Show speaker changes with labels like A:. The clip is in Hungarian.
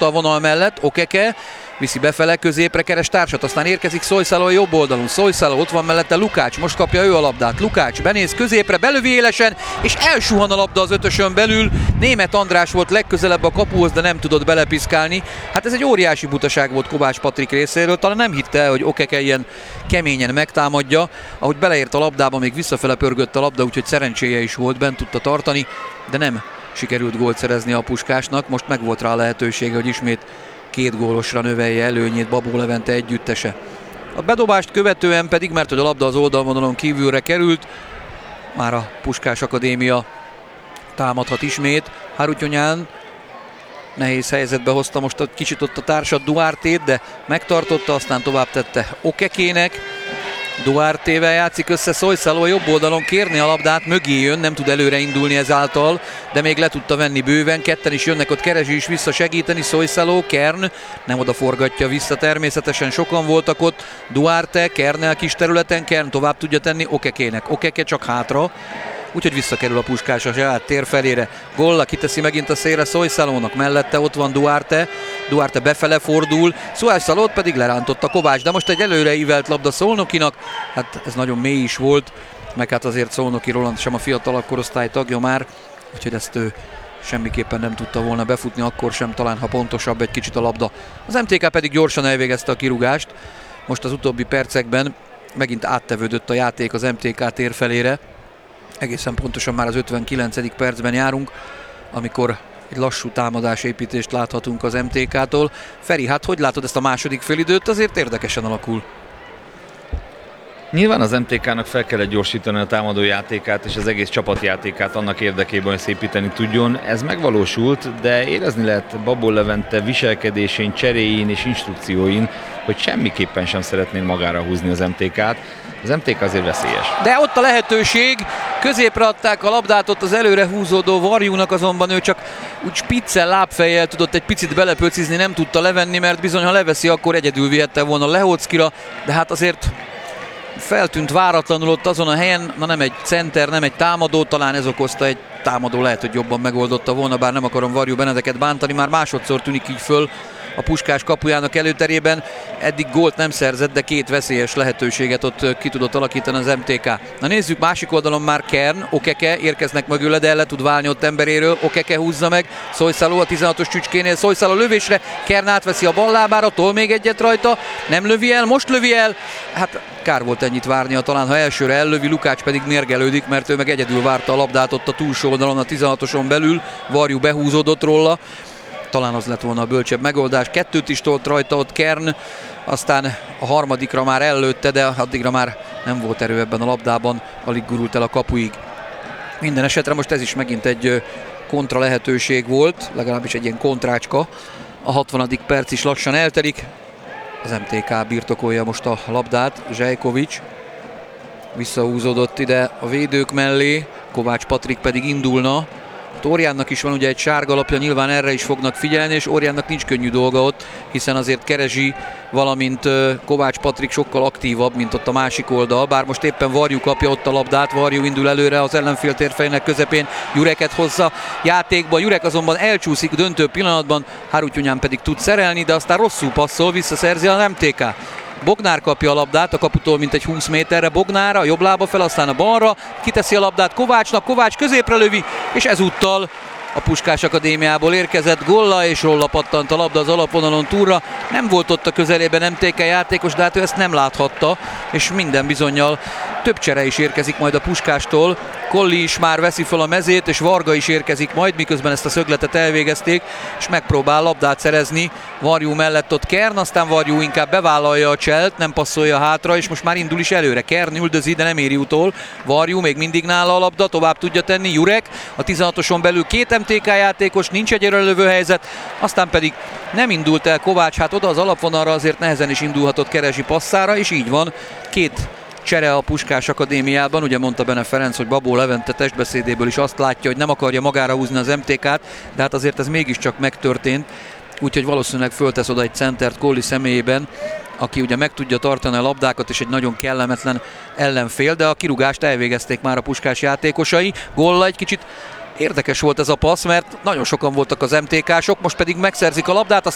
A: a vonal mellett, Okeke viszi befele, középre keres társat, aztán érkezik Solyszalo a jobb oldalon. Solyszalo, ott van mellette Lukács, most kapja ő a labdát. Lukács benéz középre, belövi élesen, és elsuhan a labda az ötösön belül. Németh András volt legközelebb a kapuhoz, de nem tudott belepiszkálni. Hát ez egy óriási butaság volt Kovács Patrik részéről, talán nem hitte el, hogy Okeke ilyen keményen megtámadja. Ahogy beleért a labdába, még visszafele pörgött a labda, úgyhogy szerencséje is volt, bent tudta tartani, de nem sikerült gólt szerezni a Puskásnak. Most meg volt rá a lehetősége, hogy ismét 2 gólosra növelje előnyét Babó Levente együttese. A bedobást követően pedig, mert hogy a labda az oldalvonalon kívülre került, már a Puskás Akadémia támadhat ismét. Harutyonyán nehéz helyzetbe hozta most egy kicsit ott a társat, Duártét, de megtartotta, aztán tovább tette Okekének. Duártével játszik össze Solyszalo, a jobb oldalon kérni a labdát, mögé jön, nem tud előre indulni ezáltal, de még le tudta venni bőven, ketten is jönnek, ott Kerezsi is vissza segíteni, Solyszalo, Kern nem oda forgatja vissza, természetesen sokan voltak ott, Duarte, Kernnel kis területen, Kern tovább tudja tenni Okekének, Okeke csak hátra, úgyhogy visszakerül a Puskás a saját tér felére. Golla kiteszi megint a szélre Solyszalónak, mellette ott van Duarte. Duarte befele fordul, Solyszalót pedig lerántotta Kovács, de most egy előreívelt labda Szolnokinak, hát ez nagyon mély is volt, meg hát azért Szolnoki Roland sem a fiatalabb korosztály tagja már, úgyhogy ezt ő semmiképpen nem tudta volna befutni, akkor sem, talán ha pontosabb egy kicsit a labda. Az MTK pedig gyorsan elvégezte a kirúgást, most az utóbbi percekben megint áttevődött a játék az MTK tér felére. Egészen pontosan már az 59. percben járunk, amikor egy lassú támadásépítést láthatunk az MTK-tól. Feri, hát hogy látod ezt a második félidőt? Azért érdekesen alakul.
B: Nyilván az MTK-nak fel kellett gyorsítani a támadó játékát és az egész csapatjátékát annak érdekében, hogy szépíteni tudjon. Ez megvalósult, de érezni lehet Babó Levente viselkedésén, cseréjén és instrukcióin, hogy semmiképpen sem szeretné magára húzni az MTK-t. Az MTK azért veszélyes.
A: De ott a lehetőség, középre adták a labdát ott az előre húzódó Varjúnak, azonban ő csak úgy spiccel lábfejjel tudott egy picit belepöcizni, nem tudta levenni, mert bizony ha leveszi, akkor egyedül vihette volna Lehockira, de hát azért feltűnt váratlanul ott azon a helyen, na nem egy center, nem egy támadó, talán ez okozta, egy támadó lehet, hogy jobban megoldotta volna, bár nem akarom Varjú Benedeket bántani, már másodszor tűnik így föl a Puskás kapujának előterében. Eddig gólt nem szerzett, de 2 veszélyes lehetőséget ott ki tudott alakítani az MTK. Na nézzük, másik oldalon már Kern, Okeke érkeznek mögüle, de el le tud válni ott emberéről. Okeke húzza meg, Solyszalo a 16-os csücskénél, Solyszalo lövésre, Kern átveszi a bal lábára, tol még egyet rajta, nem lövi el, most lövi el. Hát kár volt ennyit várnia, talán ha elsőre ellövi, Lukács pedig mérgelődik, mert ő meg egyedül várta a labdát ott a túlsó oldalon, a 16-oson belül. Varjú behúzódott róla. Talán az lett volna a bölcsebb megoldás. 2-t is tolt rajta ott Kern, aztán a harmadikra már ellőtte, de addigra már nem volt erő ebben a labdában, alig gurult el a kapuig. Minden esetre most ez is megint egy kontra lehetőség volt, legalábbis egy ilyen kontrácska. A 60. perc is lassan eltelik. Az MTK birtokolja most a labdát, Zsejkovics visszahúzódott ide a védők mellé, Kovács Patrik pedig indulna. Orjánnak is van ugye egy sárga lapja, nyilván erre is fognak figyelni, és Orjánnak nincs könnyű dolga ott, hiszen azért Kerezsi, valamint Kovács Patrik sokkal aktívabb, mint ott a másik oldal, bár most éppen Varjú kapja ott a labdát, Varjú indul előre az ellenfél térfelének közepén, Jureket hozza játékba, Jurek azonban elcsúszik döntő pillanatban, Harutyonyán pedig tud szerelni, de aztán rosszul passzol, visszaszerzi a MTK. Bognár kapja a labdát a kaputól mintegy 20 méterre, Bognár a jobb lába fel, aztán a balra, kiteszi a labdát Kovácsnak, Kovács középre lövi, és ezúttal a Puskás Akadémiából érkezett Golla, és róla pattant a labda az alapvonalon túlra. Nem volt ott a közelében MTK játékos, de hát ő ezt nem láthatta, és minden bizonnyal több csere is érkezik majd a Puskástól. Kolli is már veszi fel a mezét, és Varga is érkezik majd, miközben ezt a szögletet elvégezték, és megpróbál labdát szerezni. Varjú mellett ott Kern, aztán Varjú inkább bevállalja a cselt, nem passzolja hátra, és most már indul is előre. Kern üldözi, de nem éri utol. Varjú még mindig nála a labda, tovább tudja tenni. Jurek, a 16-oson belül 2 MTK játékos, nincs egy lövő helyzet, aztán pedig nem indult el Kovács, hát oda az alapvonalra azért nehezen is indulhatott Kerezsi passzára, és így van, 2 csere a Puskás Akadémiában. Ugye mondta Bene Ferenc, hogy Babó Levente testbeszédéből is azt látja, hogy nem akarja magára húzni az MTK-t, de hát azért ez mégiscsak megtörtént, úgyhogy valószínűleg föltesz oda egy centert Kolli személyében, aki ugye meg tudja tartani a labdákat, és egy nagyon kellemetlen ellenfél, de a kirúgást elvégezték már a Puskás játékosai. Golla egy kicsit érdekes volt ez a passz, mert nagyon sokan voltak az MTK-sok, most pedig megszerzik a labdát,